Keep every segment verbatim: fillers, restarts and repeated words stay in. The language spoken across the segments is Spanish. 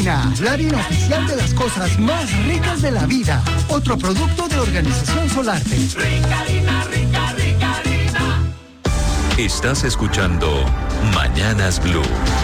Ricarina, la harina oficial de las cosas más ricas de la vida. Otro producto de Organización Solarte. Ricarina, rica, Ricarina. Estás escuchando Mañanas Blue.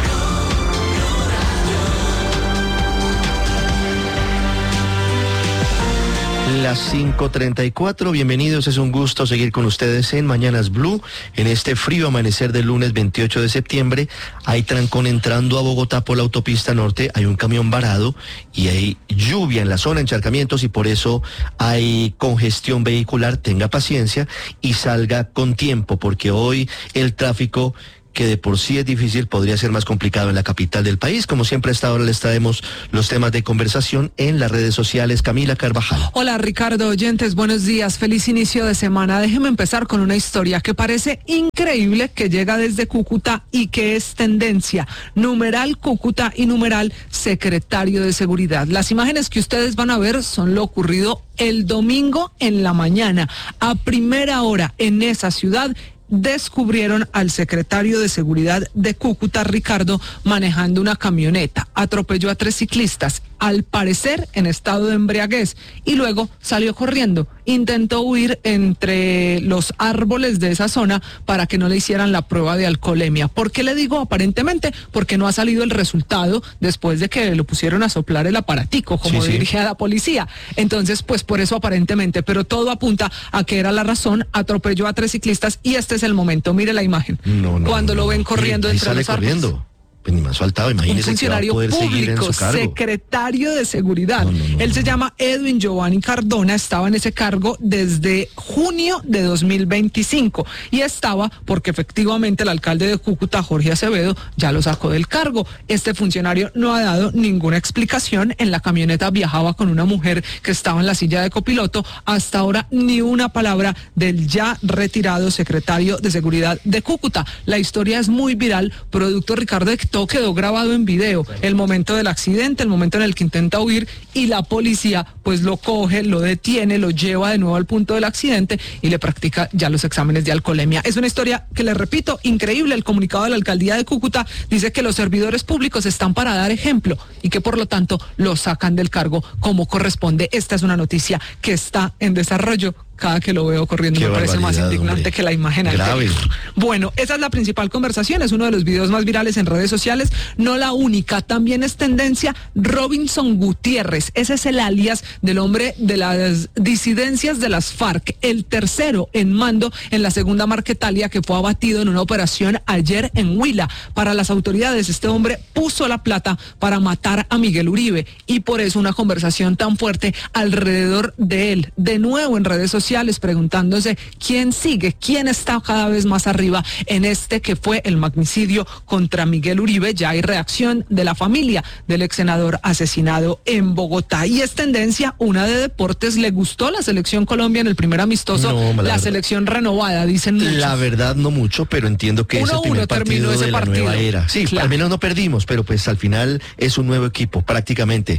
Las cinco treinta y cuatro, bienvenidos, es un gusto seguir con ustedes en Mañanas Blue, en este frío amanecer del lunes veintiocho de septiembre. Hay trancón entrando a Bogotá por la autopista norte, hay un camión varado y hay lluvia en la zona, encharcamientos, y por eso hay congestión vehicular. Tenga paciencia y salga con tiempo, porque hoy el tráfico, que de por sí es difícil, podría ser más complicado en la capital del país. Como siempre, a esta hora les traemos los temas de conversación en las redes sociales. Camila Carvajal. Hola, Ricardo, oyentes, buenos días, feliz inicio de semana. Déjeme empezar con una historia que parece increíble, que llega desde Cúcuta y que es tendencia. Numeral Cúcuta y numeral secretario de Seguridad. Las imágenes que ustedes van a ver son lo ocurrido el domingo en la mañana. A primera hora en esa ciudad descubrieron al secretario de Seguridad de Cúcuta, Ricardo, manejando una camioneta. Atropelló a tres ciclistas, al parecer en estado de embriaguez, y luego salió corriendo. Intentó huir entre los árboles de esa zona para que no le hicieran la prueba de alcoholemia. ¿Por qué le digo aparentemente? Porque no ha salido el resultado después de que lo pusieron a soplar el aparatico, como sí, dirige sí. a la policía. Entonces, pues por eso aparentemente, pero todo apunta a que era la razón. Atropelló a tres ciclistas y este es el momento. Mire la imagen. No, no, Cuando no, lo ven no. corriendo Mire, entre los corriendo. árboles. Pues ni más faltaba, imagínese. Un funcionario que va a poder público, seguir en su cargo. Secretario de Seguridad. No, no, no, Él no, se no. llama Edwin Giovanni Cardona, estaba en ese cargo desde junio de dos mil veinticinco y estaba porque efectivamente el alcalde de Cúcuta, Jorge Acevedo, ya lo sacó del cargo. Este funcionario no ha dado ninguna explicación. En la camioneta viajaba con una mujer que estaba en la silla de copiloto. Hasta ahora ni una palabra del ya retirado secretario de Seguridad de Cúcuta. La historia es muy viral, producto, Ricardo, de todo quedó grabado en video, el momento del accidente, el momento en el que intenta huir, y la policía pues lo coge, lo detiene, lo lleva de nuevo al punto del accidente y le practica ya los exámenes de alcoholemia. Es una historia que, les repito, increíble. El comunicado de la alcaldía de Cúcuta dice que los servidores públicos están para dar ejemplo y que por lo tanto lo sacan del cargo como corresponde. Esta es una noticia que está en desarrollo. Cada que lo veo corriendo Qué me parece más indignante, hombre, que la imagen grave. Anterior. Bueno, esa es la principal conversación, es uno de los videos más virales en redes sociales, no la única. También es tendencia Robinson Gutiérrez, ese es el alias del hombre de las disidencias de las FARC, el tercero en mando en la segunda Marquetalia, que fue abatido en una operación ayer en Huila. Para las autoridades, este hombre puso la plata para matar a Miguel Uribe y por eso una conversación tan fuerte alrededor de él. De nuevo en redes sociales, preguntándose quién sigue, quién está cada vez más arriba en este que fue el magnicidio contra Miguel Uribe. Ya hay reacción de la familia del ex senador asesinado en Bogotá. Y es tendencia una de deportes. ¿Le gustó la selección Colombia en el primer amistoso? No, la, la verdad, selección renovada, dicen muchos. La verdad no mucho, pero entiendo que uno, es el primer partido de la partido. nueva era. Sí, claro. Al menos no perdimos, pero pues al final es un nuevo equipo prácticamente.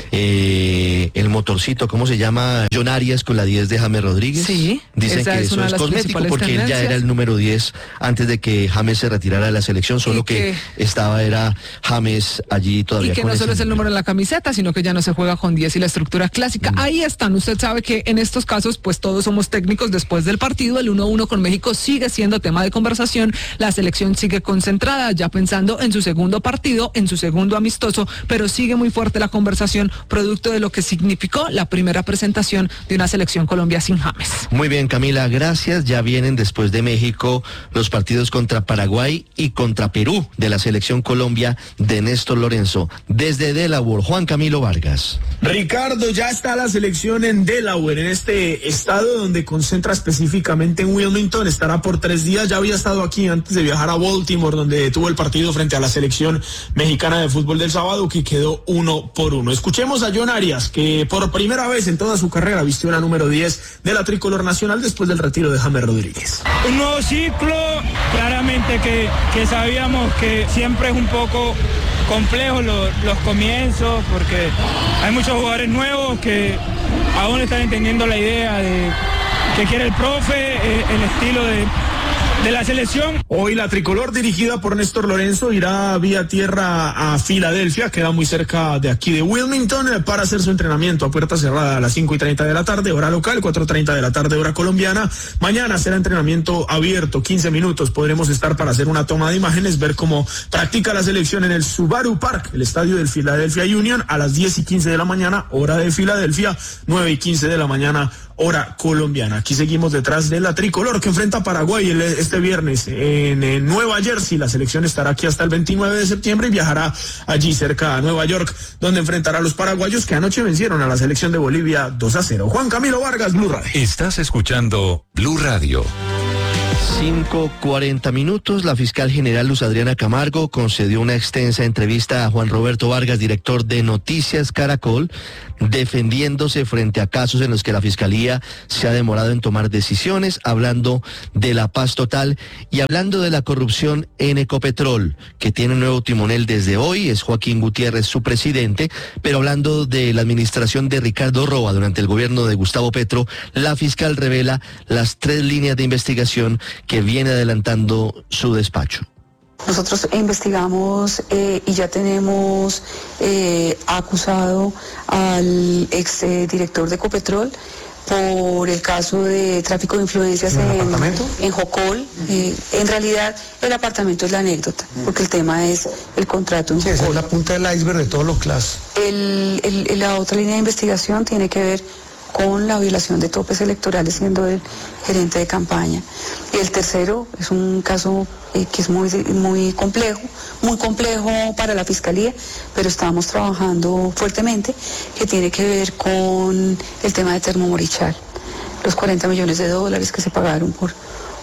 Eh, el motorcito, ¿cómo se llama? John Arias con la diez de James Rodríguez. Sí, dicen que eso es cosmético porque tendencias. Él ya era el número diez antes de que James se retirara de la selección, solo que, que estaba era James allí todavía. Y que no solo es el número en la camiseta, sino que ya no se juega con diez y la estructura clásica. Mm. Ahí están, usted sabe que en estos casos pues todos somos técnicos después del partido. El uno a uno con México sigue siendo tema de conversación, la selección sigue concentrada ya pensando en su segundo partido, en su segundo amistoso, pero sigue muy fuerte la conversación producto de lo que significó la primera presentación de una selección Colombia sin James. Muy bien, Camila, gracias. Ya vienen después de México los partidos contra Paraguay y contra Perú de la selección Colombia de Néstor Lorenzo. Desde Delaware, Juan Camilo Vargas. Ricardo, ya está la selección en Delaware, en este estado donde concentra específicamente en Wilmington. Estará por tres días. Ya había estado aquí antes de viajar a Baltimore, donde tuvo el partido frente a la selección mexicana de fútbol del sábado, que quedó uno por uno. Escuchemos a John Arias, que por primera vez en toda su carrera vistió la número diez de la tricolor nacional después del retiro de James Rodríguez. Un nuevo ciclo, claramente que, que sabíamos que siempre es un poco complejo lo, los comienzos, porque hay muchos jugadores nuevos que aún están entendiendo la idea de que quiere el profe, eh, el estilo de, de la selección. Hoy la tricolor dirigida por Néstor Lorenzo irá vía tierra a Filadelfia, queda muy cerca de aquí de Wilmington, para hacer su entrenamiento a puerta cerrada a las cinco y treinta de la tarde, hora local, cuatro y treinta de la tarde, hora colombiana. Mañana será entrenamiento abierto, quince minutos, podremos estar para hacer una toma de imágenes, ver cómo practica la selección en el Subaru Park, el estadio del Philadelphia Union, a las diez y quince de la mañana, hora de Filadelfia, nueve y quince de la mañana, hora colombiana. Aquí seguimos detrás de la tricolor que enfrenta a Paraguay el, este viernes en, en Nueva Jersey. La selección estará aquí hasta el veintinueve de septiembre y viajará allí cerca a Nueva York, donde enfrentará a los paraguayos que anoche vencieron a la selección de Bolivia dos a cero. Juan Camilo Vargas, Blue Radio. Estás escuchando Blue Radio. cinco cuarenta minutos, la fiscal general Luz Adriana Camargo concedió una extensa entrevista a Juan Roberto Vargas, director de Noticias Caracol, defendiéndose frente a casos en los que la fiscalía se ha demorado en tomar decisiones, hablando de la paz total y hablando de la corrupción en Ecopetrol, que tiene un nuevo timonel desde hoy, es Joaquín Gutiérrez su presidente, pero hablando de la administración de Ricardo Roa durante el gobierno de Gustavo Petro, la fiscal revela las tres líneas de investigación que viene adelantando su despacho. Nosotros investigamos eh, y ya tenemos eh, acusado al ex eh, director de Ecopetrol por el caso de tráfico de influencias en, en Jocol. Eh, en realidad el apartamento es la anécdota, porque el tema es el contrato en sí, Jocol. Esa es la punta del iceberg de todos los casos. El, el, la otra línea de investigación tiene que ver con la violación de topes electorales siendo el gerente de campaña. Y el tercero es un caso eh, que es muy, muy complejo, muy complejo para la Fiscalía, pero estamos trabajando fuertemente, que tiene que ver con el tema de Termomorichal, los cuarenta millones de dólares que se pagaron por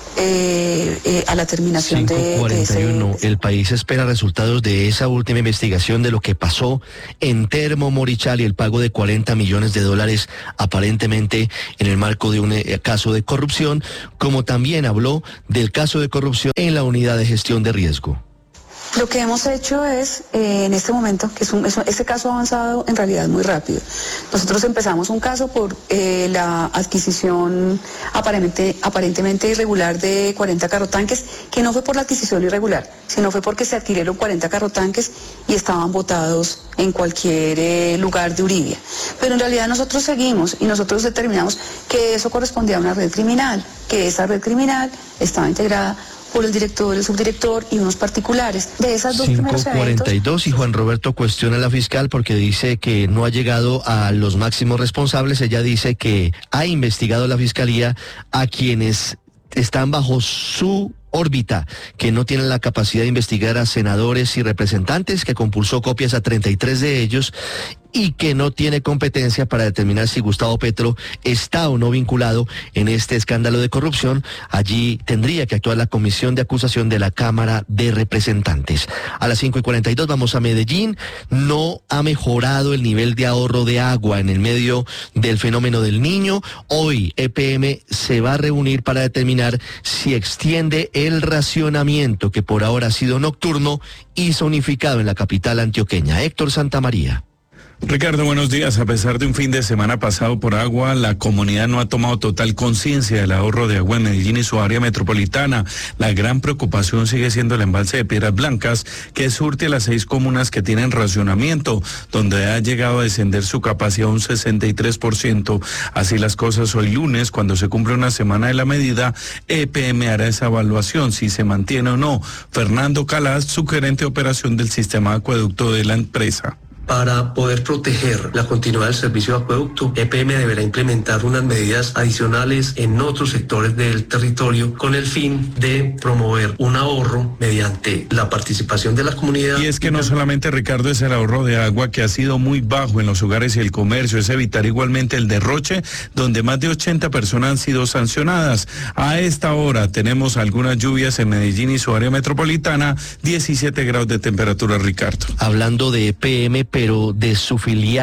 Eh, eh, a la terminación de, de ese... El país espera resultados de esa última investigación de lo que pasó en Termomorichal y el pago de cuarenta millones de dólares aparentemente en el marco de un eh, caso de corrupción, como también habló del caso de corrupción en la unidad de gestión de riesgo. Lo que hemos hecho es, eh, en este momento, que es un, es un, ese caso ha avanzado en realidad muy rápido. Nosotros empezamos un caso por eh, la adquisición aparentemente, aparentemente irregular de cuarenta carrotanques, que no fue por la adquisición irregular, sino fue porque se adquirieron cuarenta carrotanques y estaban botados en cualquier eh, lugar de Uribia. Pero en realidad nosotros seguimos y nosotros determinamos que eso correspondía a una red criminal, que esa red criminal estaba integrada por el director, el subdirector y unos particulares. De esas dos primeros cinco cuarenta y dos, y Juan Roberto cuestiona a la fiscal porque dice que no ha llegado a los máximos responsables. Ella dice que ha investigado la fiscalía a quienes están bajo su órbita, que no tienen la capacidad de investigar a senadores y representantes, que compulsó copias a treinta y tres de ellos y que no tiene competencia para determinar si Gustavo Petro está o no vinculado en este escándalo de corrupción. Allí tendría que actuar la comisión de acusación de la Cámara de Representantes. A las cinco y cuarenta y dos vamos a Medellín. No ha mejorado el nivel de ahorro de agua en el medio del fenómeno del Niño. Hoy E P M se va a reunir para determinar si extiende el racionamiento que por ahora ha sido nocturno y zonificado en la capital antioqueña. Héctor Santamaría. Ricardo, buenos días. A pesar de un fin de semana pasado por agua, la comunidad no ha tomado total conciencia del ahorro de agua en Medellín y su área metropolitana. La gran preocupación sigue siendo el embalse de Piedras Blancas, que surte a las seis comunas que tienen racionamiento, donde ha llegado a descender su capacidad a un sesenta y tres por ciento. Así las cosas, hoy lunes, cuando se cumple una semana de la medida, E P M hará esa evaluación, si se mantiene o no. Fernando Calas, su gerente de operación del sistema de acueducto de la empresa. Para poder proteger la continuidad del servicio de acueducto, E P M deberá implementar unas medidas adicionales en otros sectores del territorio con el fin de promover un ahorro mediante la participación de la comunidad. Y es que no solamente, Ricardo, es el ahorro de agua que ha sido muy bajo en los hogares y el comercio, es evitar igualmente el derroche, donde más de ochenta personas han sido sancionadas. A esta hora tenemos algunas lluvias en Medellín y su área metropolitana, diecisiete grados de temperatura, Ricardo. Hablando de E P M, pero de su filial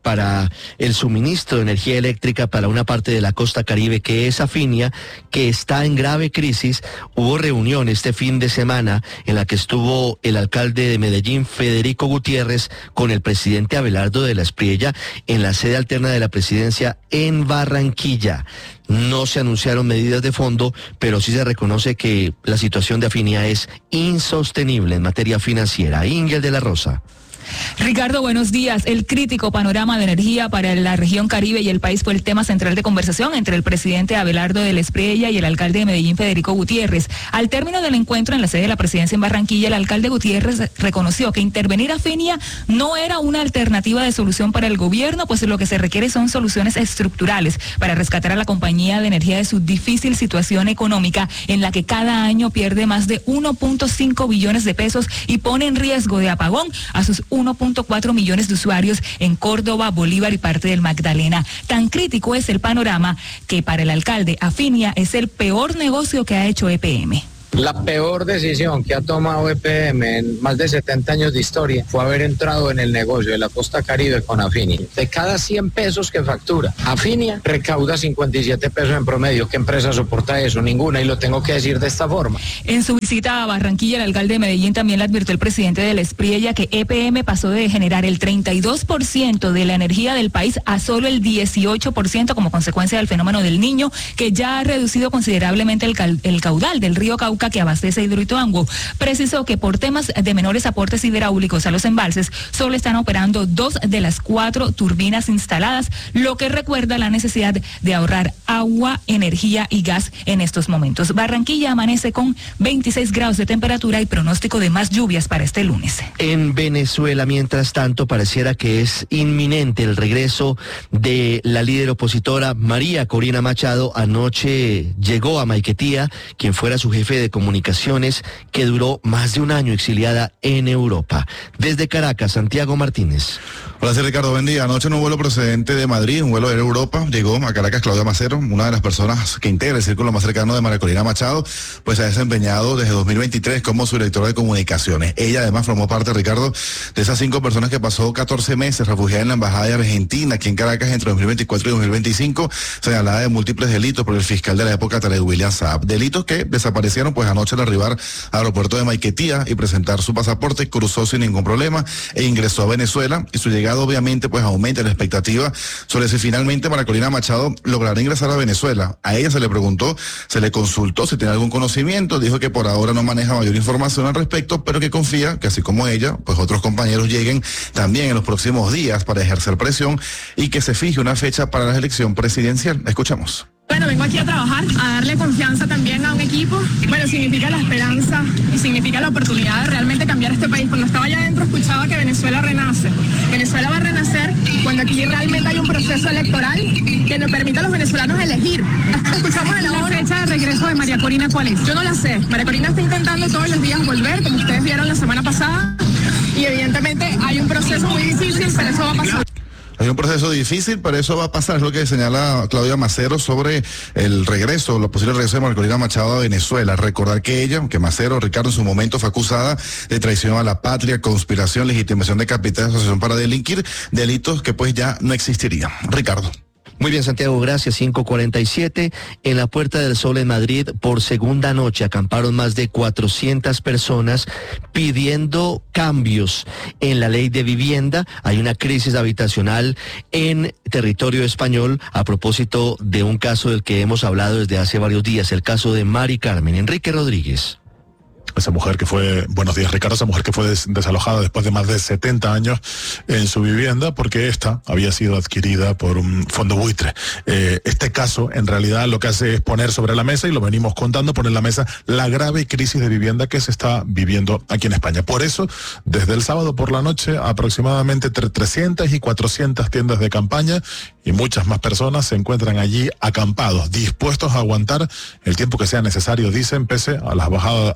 para el suministro de energía eléctrica para una parte de la costa caribe que es Afinia, que está en grave crisis. Hubo reunión este fin de semana en la que estuvo el alcalde de Medellín, Federico Gutiérrez, con el presidente Abelardo de la Espriella en la sede alterna de la presidencia en Barranquilla. No se anunciaron medidas de fondo, pero sí se reconoce que la situación de Afinia es insostenible en materia financiera. Ingel de la Rosa. Ricardo, buenos días. El crítico panorama de energía para la región Caribe y el país fue el tema central de conversación entre el presidente Abelardo de la Espriella y el alcalde de Medellín, Federico Gutiérrez. Al término del encuentro en la sede de la presidencia en Barranquilla, el alcalde Gutiérrez reconoció que intervenir a Afinia no era una alternativa de solución para el gobierno, pues lo que se requiere son soluciones estructurales para rescatar a la compañía de energía de su difícil situación económica, en la que cada año pierde más de uno punto cinco billones de pesos y pone en riesgo de apagón a sus uno punto cuatro millones de usuarios en Córdoba, Bolívar y parte del Magdalena. Tan crítico es el panorama que para el alcalde Afinia es el peor negocio que ha hecho E P M. La peor decisión que ha tomado E P M en más de setenta años de historia fue haber entrado en el negocio de la costa Caribe con Afinia. De cada cien pesos que factura, Afinia recauda cincuenta y siete pesos en promedio. ¿Qué empresa soporta eso? Ninguna, y lo tengo que decir de esta forma. En su visita a Barranquilla, el alcalde de Medellín también le advirtió al presidente de la Espriella que E P M pasó de generar el treinta y dos por ciento de la energía del país a solo el dieciocho por ciento como consecuencia del fenómeno del Niño, que ya ha reducido considerablemente el, cal, el caudal del río Cauca que abastece Hidroituango. Precisó que por temas de menores aportes hidráulicos a los embalses, solo están operando dos de las cuatro turbinas instaladas, lo que recuerda la necesidad de ahorrar agua, energía y gas en estos momentos. Barranquilla amanece con veintiséis grados de temperatura y pronóstico de más lluvias para este lunes. En Venezuela, mientras tanto, pareciera que es inminente el regreso de la líder opositora María Corina Machado. Anoche llegó a Maiquetía, quien fuera su jefe de comunicaciones, que duró más de un año exiliada en Europa. Desde Caracas, Santiago Martínez. Hola, sí, Ricardo, buen día. Anoche en un vuelo procedente de Madrid, un vuelo de Europa, llegó a Caracas Claudia Macero, una de las personas que integra el círculo más cercano de María Corina Machado, pues ha desempeñado desde dos mil veintitrés como su directora de comunicaciones. Ella además formó parte, Ricardo, de esas cinco personas que pasó catorce meses refugiada en la Embajada de Argentina, aquí en Caracas, entre dos mil veinticuatro y dos mil veinticinco, señalada de múltiples delitos por el fiscal de la época, Tarek William Saab. Delitos que desaparecieron pues anoche al arribar al aeropuerto de Maiquetía y presentar su pasaporte, cruzó sin ningún problema e ingresó a Venezuela, y su llegada obviamente pues aumenta la expectativa sobre si finalmente María Corina Machado logrará ingresar a Venezuela. A ella se le preguntó, se le consultó si tiene algún conocimiento, dijo que por ahora no maneja mayor información al respecto, pero que confía que así como ella, pues otros compañeros lleguen también en los próximos días para ejercer presión y que se fije una fecha para la elección presidencial. Escuchamos. Bueno, vengo aquí a trabajar, a darle confianza también a un equipo. Bueno, significa la esperanza y significa la oportunidad de realmente cambiar este país. Cuando estaba allá adentro escuchaba que Venezuela renace. Venezuela va a renacer cuando aquí realmente hay un proceso electoral que nos permita a los venezolanos elegir. Escuchamos la, la fecha de regreso de María Corina, ¿cuál es? Yo no la sé. María Corina está intentando todos los días volver, como ustedes vieron la semana pasada. Y evidentemente hay un proceso muy difícil, pero eso va a pasar. Hay un proceso difícil, pero eso va a pasar, es lo que señala Claudia Macero sobre el regreso, lo posible regreso de María Corina Machado a Venezuela. Recordar que ella, que Macero, Ricardo, en su momento fue acusada de traición a la patria, conspiración, legitimación de capital, asociación para delinquir, delitos que pues ya no existirían. Ricardo. Muy bien, Santiago, gracias. cinco cuarenta y siete. En la Puerta del Sol en Madrid, por segunda noche, acamparon más de cuatrocientas personas pidiendo cambios en la ley de vivienda. Hay una crisis habitacional en territorio español a propósito de un caso del que hemos hablado desde hace varios días, el caso de Mari Carmen. Enrique Rodríguez. Esa mujer que fue, buenos días Ricardo, esa mujer que fue des, desalojada después de más de setenta años en su vivienda porque esta había sido adquirida por un fondo buitre. Eh, este caso en realidad lo que hace es poner sobre la mesa, y lo venimos contando, poner en la mesa la grave crisis de vivienda que se está viviendo aquí en España. Por eso, desde el sábado por la noche, aproximadamente entre trescientas y cuatrocientas tiendas de campaña y muchas más personas se encuentran allí acampados, dispuestos a aguantar el tiempo que sea necesario, dicen, pese a la bajada, a la bajada de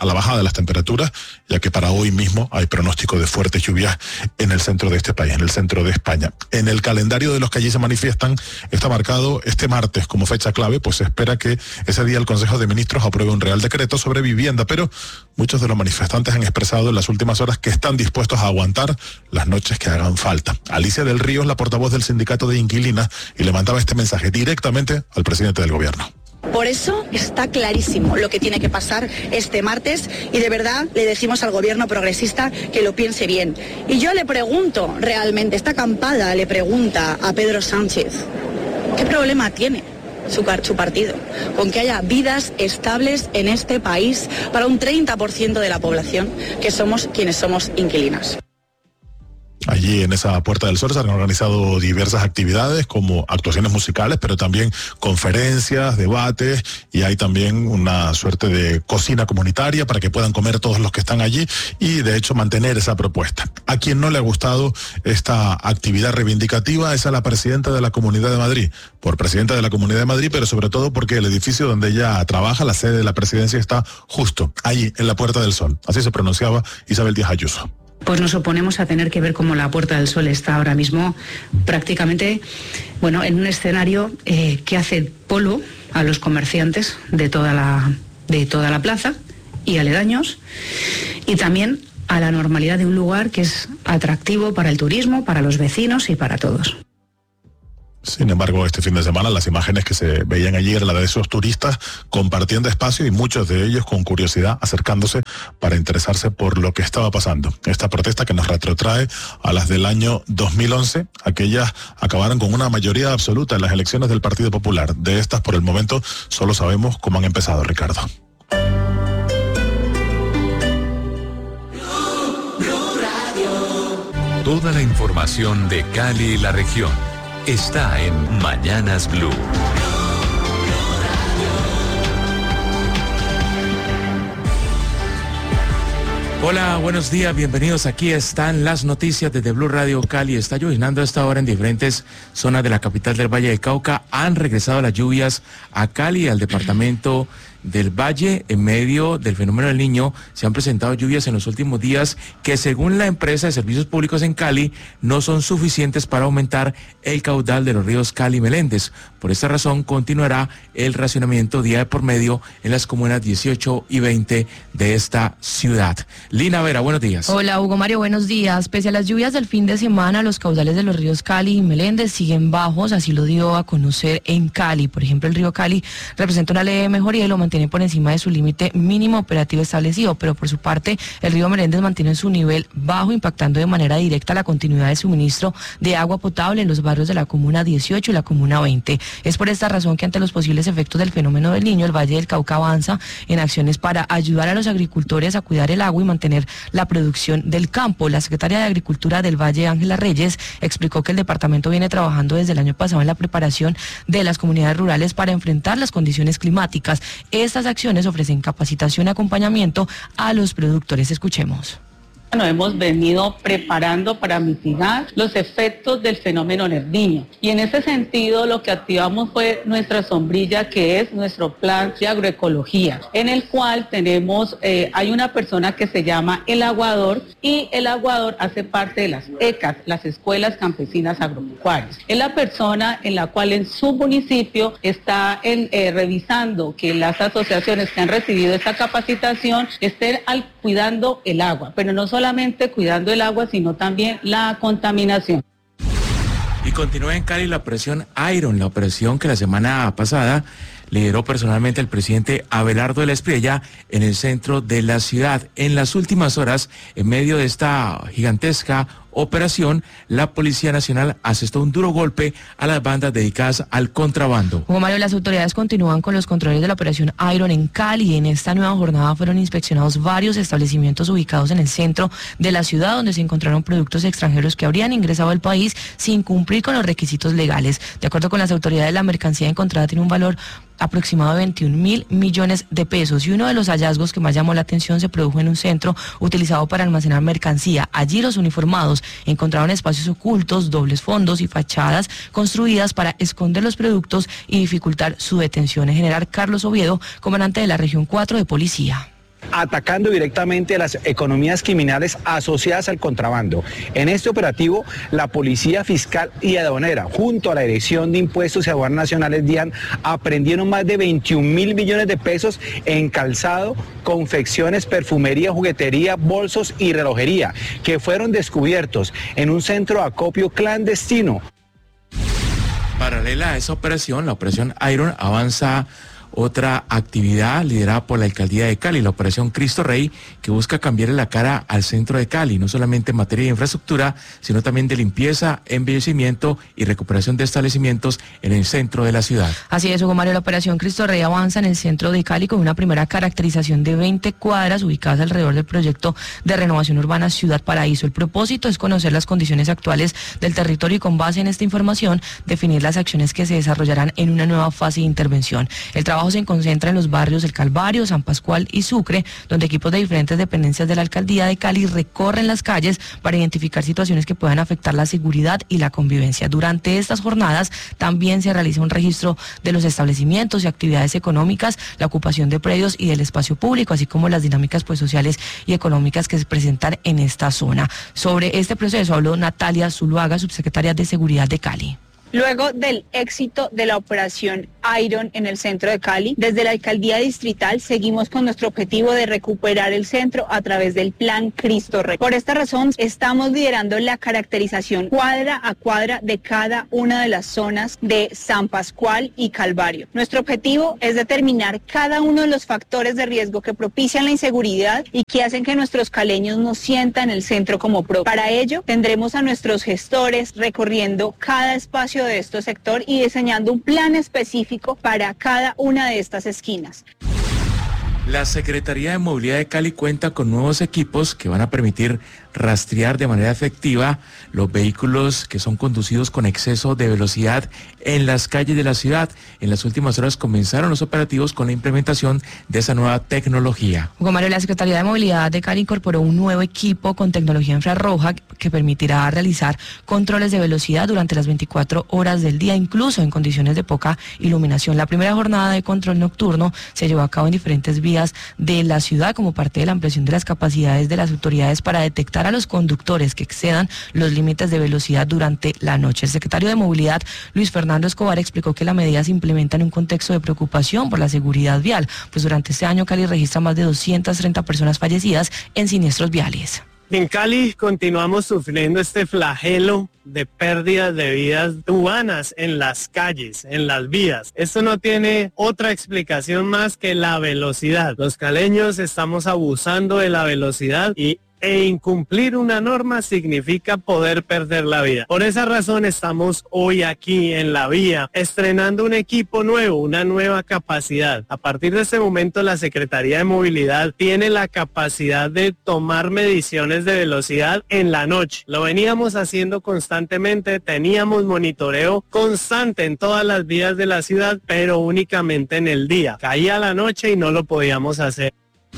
las temperaturas, ya que para hoy mismo hay pronóstico de fuertes lluvias en el centro de este país, en el centro de España. En el calendario de los que allí se manifiestan está marcado este martes como fecha clave, pues se espera que ese día el Consejo de Ministros apruebe un Real Decreto sobre vivienda, pero muchos de los manifestantes han expresado en las últimas horas que están dispuestos a aguantar las noches que hagan falta. Alicia del Río es la portavoz del sindicato de inquilinas y le mandaba este mensaje directamente al presidente del gobierno. Por eso está clarísimo lo que tiene que pasar este martes y de verdad le decimos al gobierno progresista que lo piense bien. Y yo le pregunto realmente, esta acampada le pregunta a Pedro Sánchez, ¿qué problema tiene su, su partido con que haya vidas estables en este país para un treinta por ciento de la población que somos quienes somos inquilinas? Allí en esa Puerta del Sol se han organizado diversas actividades como actuaciones musicales, pero también conferencias, debates, y hay también una suerte de cocina comunitaria para que puedan comer todos los que están allí y de hecho mantener esa propuesta. A quien no le ha gustado esta actividad reivindicativa es a la presidenta de la Comunidad de Madrid, por presidenta de la Comunidad de Madrid, pero sobre todo porque el edificio donde ella trabaja, la sede de la presidencia, está justo allí en la Puerta del Sol. Así se pronunciaba Isabel Díaz Ayuso. Pues nos oponemos a tener que ver cómo la Puerta del Sol está ahora mismo prácticamente, bueno, en un escenario eh, que hace polo a los comerciantes de toda la, de toda la plaza y aledaños, y también a la normalidad de un lugar que es atractivo para el turismo, para los vecinos y para todos. Sin embargo, este fin de semana las imágenes que se veían allí eran las de esos turistas compartiendo espacio y muchos de ellos con curiosidad acercándose para interesarse por lo que estaba pasando. Esta protesta que nos retrotrae a las del año dos mil once, aquellas acabaron con una mayoría absoluta en las elecciones del Partido Popular. De estas, por el momento, solo sabemos cómo han empezado, Ricardo. Toda la información de Cali y la región está en Mañanas Blue. Hola, buenos días, bienvenidos. Aquí están las noticias desde Blue Radio Cali. Está llovinando a esta hora en diferentes zonas de la capital del Valle del Cauca. Han regresado las lluvias a Cali y al departamento del Valle. En medio del fenómeno del Niño se han presentado lluvias en los últimos días que, según la empresa de servicios públicos en Cali, no son suficientes para aumentar el caudal de los ríos Cali y Meléndez. Por esta razón continuará el racionamiento día de por medio en las comunas dieciocho y veinte de esta ciudad. Lina Vera, buenos días. Hola Hugo Mario, buenos días. Pese a las lluvias del fin de semana, los caudales de los ríos Cali y Meléndez siguen bajos, así lo dio a conocer en Cali. Por ejemplo, el río Cali representa una leve mejoría y lo mantiene por encima de su límite mínimo operativo establecido, pero por su parte el río Meléndez mantiene su nivel bajo, impactando de manera directa la continuidad de suministro de agua potable en los barrios de la comuna dieciocho y la comuna veinte. Es por esta razón que ante los posibles efectos del fenómeno del Niño, el Valle del Cauca avanza en acciones para ayudar a los agricultores a cuidar el agua y mantener la producción del campo. La secretaria de Agricultura del Valle, Ángela Reyes, explicó que el departamento viene trabajando desde el año pasado en la preparación de las comunidades rurales para enfrentar las condiciones climáticas. Estas acciones ofrecen capacitación y acompañamiento a los productores. Escuchemos. Nos hemos venido preparando para mitigar los efectos del fenómeno del Niño, y en ese sentido lo que activamos fue nuestra sombrilla, que es nuestro plan de agroecología, en el cual tenemos, eh, hay una persona que se llama el aguador, y el aguador hace parte de las E C A S, las Escuelas Campesinas Agropecuarias. Es la persona en la cual en su municipio está en, eh, revisando que las asociaciones que han recibido esta capacitación estén al, cuidando el agua, pero no solo solamente cuidando el agua, sino también la contaminación. Y continúa en Cali la operación Iron, la operación que la semana pasada lideró personalmente el presidente Abelardo de la Espriella en el centro de la ciudad. En las últimas horas, en medio de esta gigantesca operación, la Policía Nacional asestó un duro golpe a las bandas dedicadas al contrabando. Hugo Mario, las autoridades continúan con los controles de la operación Iron en Cali. En esta nueva jornada fueron inspeccionados varios establecimientos ubicados en el centro de la ciudad, donde se encontraron productos extranjeros que habrían ingresado al país sin cumplir con los requisitos legales. De acuerdo con las autoridades, la mercancía encontrada tiene un valor aproximado de veintiún mil millones de pesos, y uno de los hallazgos que más llamó la atención se produjo en un centro utilizado para almacenar mercancía. Allí los uniformados encontraron espacios ocultos, dobles fondos y fachadas construidas para esconder los productos y dificultar su detención. El general Carlos Oviedo, comandante de la región cuatro de policía. atacando directamente a las economías criminales asociadas al contrabando. En este operativo, la Policía Fiscal y Aduanera, junto a la Dirección de Impuestos y Aduanas Nacionales, DIAN, aprendieron más de veintiún mil millones de pesos en calzado, confecciones, perfumería, juguetería, bolsos y relojería, que fueron descubiertos en un centro de acopio clandestino. Paralela a esa operación, la operación Iron, avanza otra actividad liderada por la Alcaldía de Cali, la Operación Cristo Rey, que busca cambiarle la cara al centro de Cali, no solamente en materia de infraestructura, sino también de limpieza, embellecimiento y recuperación de establecimientos en el centro de la ciudad. Así es, Hugo Mario, la Operación Cristo Rey avanza en el centro de Cali con una primera caracterización de veinte cuadras ubicadas alrededor del proyecto de renovación urbana Ciudad Paraíso. El propósito es conocer las condiciones actuales del territorio y con base en esta información definir las acciones que se desarrollarán en una nueva fase de intervención. El trabajo se concentra en los barrios El Calvario, San Pascual y Sucre, donde equipos de diferentes dependencias de la Alcaldía de Cali recorren las calles para identificar situaciones que puedan afectar la seguridad y la convivencia. Durante estas jornadas también se realiza un registro de los establecimientos y actividades económicas, la ocupación de predios y del espacio público, así como las dinámicas pues, sociales y económicas que se presentan en esta zona. Sobre este proceso habló Natalia Zuluaga, subsecretaria de Seguridad de Cali. Luego del éxito de la operación Iron en el centro de Cali, desde la Alcaldía Distrital seguimos con nuestro objetivo de recuperar el centro a través del Plan Cristo Rey. Por esta razón, estamos liderando la caracterización cuadra a cuadra de cada una de las zonas de San Pascual y Calvario. Nuestro objetivo es determinar cada uno de los factores de riesgo que propician la inseguridad y que hacen que nuestros caleños no sientan el centro como propio. Para ello, tendremos a nuestros gestores recorriendo cada espacio de este sector y diseñando un plan específico para cada una de estas esquinas. La Secretaría de Movilidad de Cali cuenta con nuevos equipos que van a permitir rastrear de manera efectiva los vehículos que son conducidos con exceso de velocidad en las calles de la ciudad. En las últimas horas comenzaron los operativos con la implementación de esa nueva tecnología. Hugo Mario, la Secretaría de Movilidad de Cali incorporó un nuevo equipo con tecnología infrarroja que permitirá realizar controles de velocidad durante las veinticuatro horas del día, incluso en condiciones de poca iluminación. La primera jornada de control nocturno se llevó a cabo en diferentes vías de la ciudad como parte de la ampliación de las capacidades de las autoridades para detectar a los conductores que excedan los límites de velocidad durante la noche. El secretario de Movilidad, Luis Fernando Escobar, explicó que la medida se implementa en un contexto de preocupación por la seguridad vial, pues durante este año Cali registra más de doscientas treinta personas fallecidas en siniestros viales. En Cali continuamos sufriendo este flagelo de pérdidas de vidas humanas en las calles, en las vías. Esto no tiene otra explicación más que la velocidad. Los caleños estamos abusando de la velocidad y E incumplir una norma significa poder perder la vida. Por esa razón estamos hoy aquí en la vía, estrenando un equipo nuevo, una nueva capacidad. A partir de este momento la Secretaría de Movilidad tiene la capacidad de tomar mediciones de velocidad en la noche. Lo veníamos haciendo constantemente, teníamos monitoreo constante en todas las vías de la ciudad, pero únicamente en el día. Caía la noche y no lo podíamos hacer.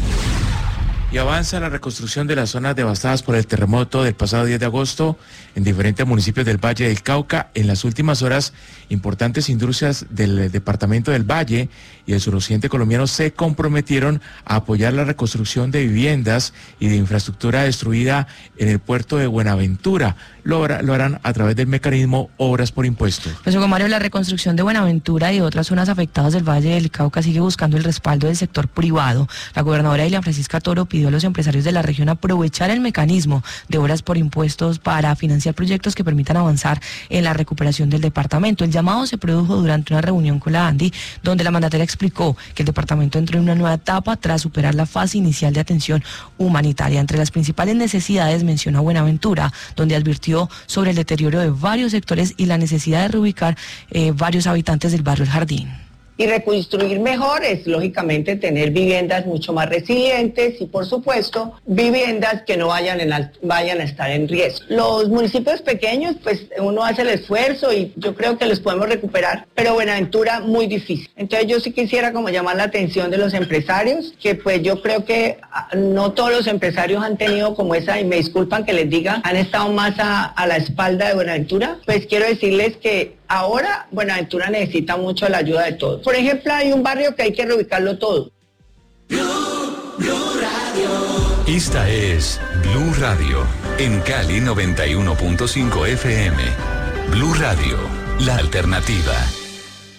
Y avanza la reconstrucción de las zonas devastadas por el terremoto del pasado diez de agosto en diferentes municipios del Valle del Cauca. En las últimas horas, importantes industrias del departamento del Valle y del suroccidente colombiano se comprometieron a apoyar la reconstrucción de viviendas y de infraestructura destruida en el puerto de Buenaventura. Lo, lo harán a través del mecanismo Obras por Impuesto. Pues Hugo Mario, la reconstrucción de Buenaventura y de otras zonas afectadas del Valle del Cauca sigue buscando el respaldo del sector privado. La gobernadora Ilian Francisca Toro pidió a los empresarios de la región aprovechar el mecanismo de Obras por Impuestos para financiar proyectos que permitan avanzar en la recuperación del departamento. El llamado se produjo durante una reunión con la ANDI, donde la mandataria explicó que el departamento entró en una nueva etapa tras superar la fase inicial de atención humanitaria. Entre las principales necesidades mencionó Buenaventura, donde advirtió sobre el deterioro de varios sectores y la necesidad de reubicar eh, varios habitantes del barrio El Jardín. Y reconstruir mejor es, lógicamente, tener viviendas mucho más resilientes y, por supuesto, viviendas que no vayan, en al, vayan a estar en riesgo. Los municipios pequeños, pues uno hace el esfuerzo y yo creo que los podemos recuperar, pero Buenaventura muy difícil. Entonces yo sí quisiera como llamar la atención de los empresarios, que pues yo creo que no todos los empresarios han tenido como esa, y me disculpan que les diga, han estado más a, a la espalda de Buenaventura. Pues quiero decirles que ahora Buenaventura necesita mucho la ayuda de todos. Por ejemplo, hay un barrio que hay que reubicarlo todo. Blue, Blue radio. Esta es Blue Radio, en Cali noventa y uno punto cinco F M. Blue Radio, la alternativa.